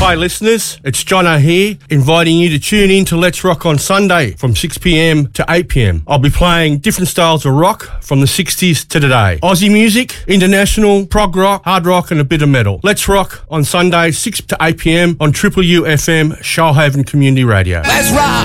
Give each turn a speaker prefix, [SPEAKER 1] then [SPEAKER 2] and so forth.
[SPEAKER 1] Hi listeners, it's Jono here, inviting you to tune in to Let's Rock on Sunday from 6pm to 8pm. I'll be playing different styles of rock from the 60s to today. Aussie music, international, prog rock, hard rock and a bit of metal. Let's Rock on Sunday 6 to 8pm on Triple U FM, Shoalhaven Community Radio.
[SPEAKER 2] Let's rock!